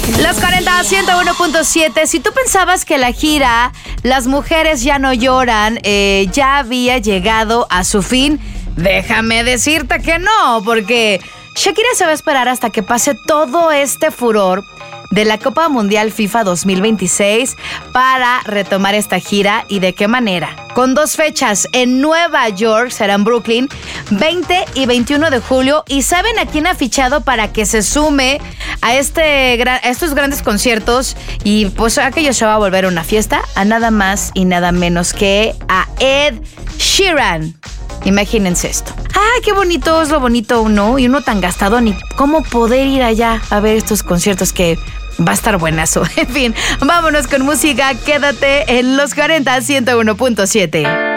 Los 40 101.7. Si tú pensabas que la gira Las Mujeres Ya No Lloran ya había llegado a su fin, déjame decirte que no, porque Shakira se va a esperar hasta que pase todo este furor de la Copa Mundial FIFA 2026 para retomar esta gira. ¿Y de qué manera? Con 2 fechas en Nueva York, será en Brooklyn, 20 y 21 de julio. ¿Y saben a quién ha fichado para que se sume a estos grandes conciertos? Y pues aquello se va a volver una fiesta, a nada más y nada menos que a Ed Sheeran. Imagínense esto. ¡Ay, qué bonito es lo bonito, ¿no? Y uno tan gastado, ni cómo poder ir allá a ver estos conciertos que va a estar buenazo. En fin, vámonos con música. Quédate en los 40 101.7.